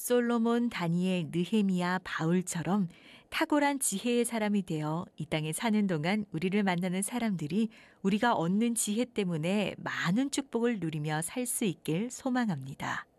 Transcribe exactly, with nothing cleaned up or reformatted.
솔로몬, 다니엘, 느헤미야, 바울처럼 탁월한 지혜의 사람이 되어 이 땅에 사는 동안 우리를 만나는 사람들이 우리가 얻는 지혜 때문에 많은 축복을 누리며 살 수 있길 소망합니다.